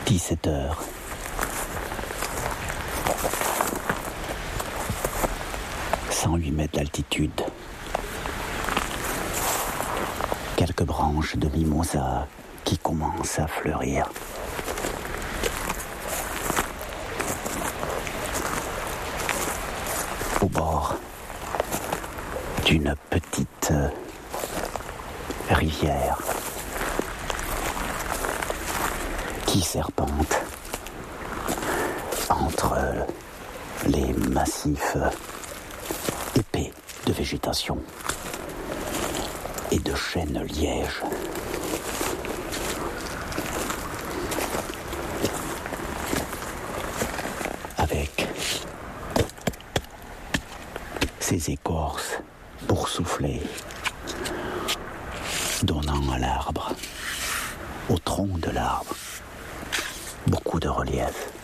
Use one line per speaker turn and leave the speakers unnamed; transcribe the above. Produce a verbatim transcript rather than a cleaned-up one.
dix-sept heures. cent huit mètres d'altitude. Quelques branches de mimosa qui commencent à fleurir. Au bord d'une petite rivière qui serpente entre les massifs épais de végétation et de chênes lièges. Avec ses écorces boursouflées, donnant à l'arbre, au tronc de l'arbre, beaucoup de relief.